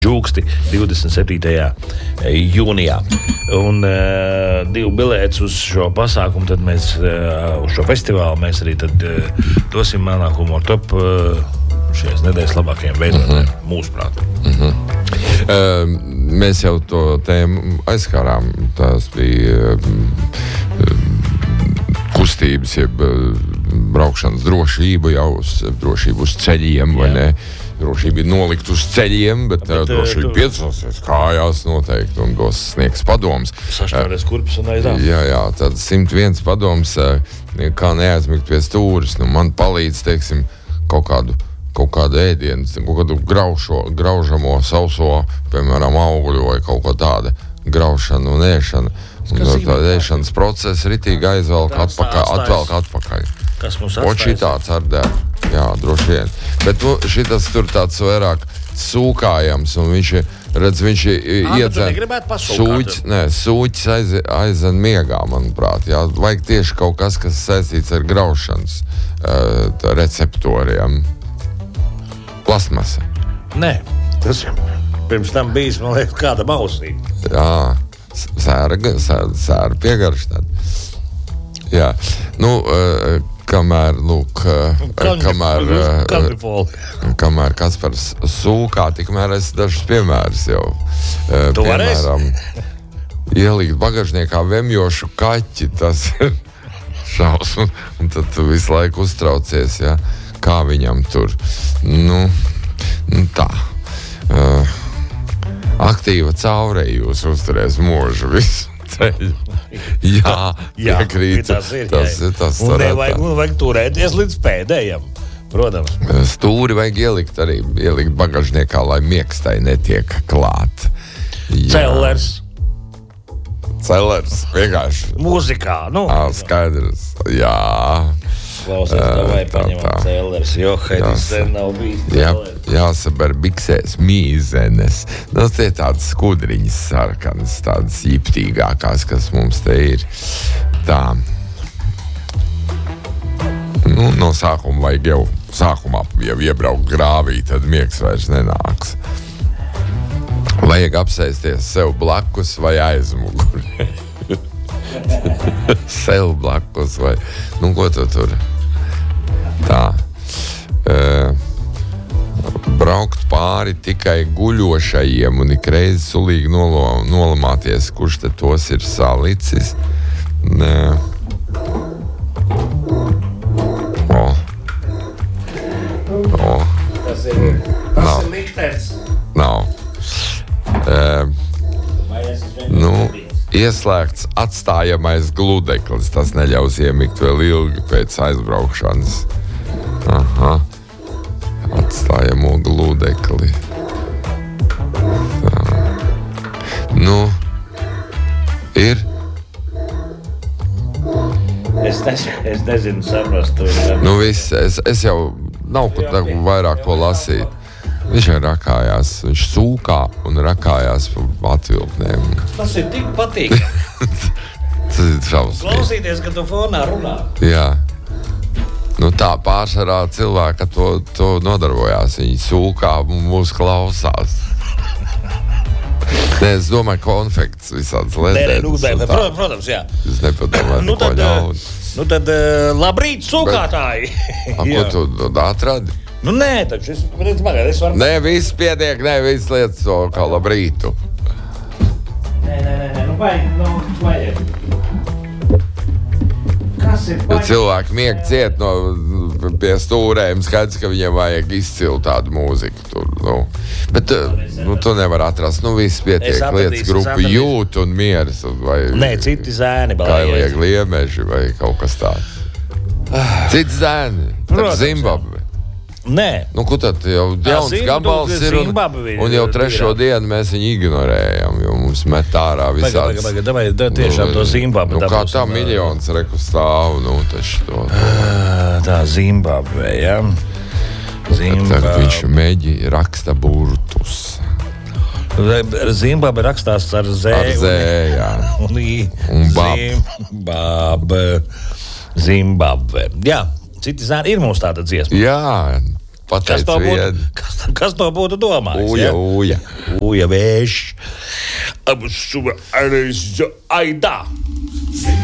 Žūksti 27. jūnijā. Un 2 biletes uz šo pasākumu, tad mēs uz šo festivālu mēs arī tad dosim Melnā humora top šajās nedēļas labākajiem veidotājiem, mūsuprāt. Mēs jau to tēmu aizskārām. Tās bija kustības, jeb braukšanas drošība, jau drošība uz ceļiem, vai ne? Drošība ir nolikt uz ceļiem, bet drošība piecelsies kājās noteikti un dos sniegs padoms. Sašķēries kurpes un aizdām. Jā, tad 101 padoms, kā neaizmigt pie stūris. Man palīdz, teiksim, kaut kādu ēdienu, kaut kādu graužamo, sauso, piemēram, augļu vai kaut ko tādu graušanu un ēšanu. Un tā ēšanas process ritīgi aizvelk atpakaļ. Kas mums atstājas? Šitāds ar dēļ. Jā, droši vien. Bet šitas tur tāds vairāk sūkājams, un viņš iedzen sūķis aizen miegā, manuprāt. Jā, vajag tieši kaut kas saistīts ar graušanas receptoriem. Plastmasa. Nē, tas pirms tam bijis, man liekas, kāda mausī. Jā, sēra piegarš tāda. Jā, kamēr Kaspars sūkā, tikmēr es dažus piemērus jau. Piemēram, ielikt bagažniekā vemjošu kaķi, tas ir šausmu. Un tad tu visu laiku uztraucies, ja, kā viņam tur. Tā. Aktīva caureja jūs uzturēs mūžu visu ceļu. Jā, piekrīt. Tas un nevajag turēties līdz pēdējam, protams. Stūri vajag ielikt bagažniekā, lai miegstai netiek klāt. Cellers, vienkārši. Mūzikā, Skaidrs, jā. Klausies, vai paņemam Cellers, jo Hedis sen nav bijis Cellers. Jāsaber biksēs mīzenes. Tie tādas skudriņas sarkanas, tādas jiptīgākās, kas mums te ir. Tā. No sākuma vajag jau iebraukt grāvī, tad miegs vairs nenāks. Vajag apsēsties sev blakus vai aizmuguri. Sev blakus vai... ko tu tur? Tā. Braukt pāri tikai guļošajiem un ikreiz sulīgi nolamāties, kurš te tos ir salicis. Tas ir Lichters. Nav. Ieslēgts atstājamais gludeklis. Tas neļaus iemigt vēl ilgi pēc aizbraukšanas. Atstājamo gludekli. Ir? Es nezinu saprast. Viss, es jau nav pat vairāk ko lasīt. Viņš jau rakājās, viņš sūkā un rakājās pa atvilknēm. Tas ir tik patīkami. Tas ir šausmīgi. Klausīties, ka tu fonā runā. Jā. Tā pārsvarā cilvēka to nodarbojās. Viņi sūkā un mūs klausās. Es domāju, konfekts visādas ledētas. Protams, jā. Es nepadomāju, neko ļaunu. Tad labrīt, sūkātāji. Ko tu atradi? Nē, taču es varu... Nē, viss pietiek, viss lietas to kā labrītu. Nē, vajag. Kas ir vajag? Cilvēki mieg ciet pie stūrēm, skaidrs, ka viņiem vajag izcilu tādu mūziku tur, Bet tu nevar atrast, viss pietiek, lietas grupa jūt un mieras, vai... Nē, citi zēni. Kailie gliemeži vai kaut kas tāds. Citi zēni, Zimbabve. Nē. Ko tad jau jauns gabals ir un jau trešo dienu mēs viņu ignorējam, jo mums met ārā visādas. Tiešām to Zimbabve. Kā tā miljons stāv, taču to. Tā Zimbabve, jā. Tad viņš mēģi raksta burtus. Zimbabve rakstās ar Z. Ar Z, jā. Un Zimbabve. Jā. Citi zēni ir mūsu tāda dziesma. Jā, pateica vienu. Kas to būtu domājis? Uja. Uja vējš. Aidā.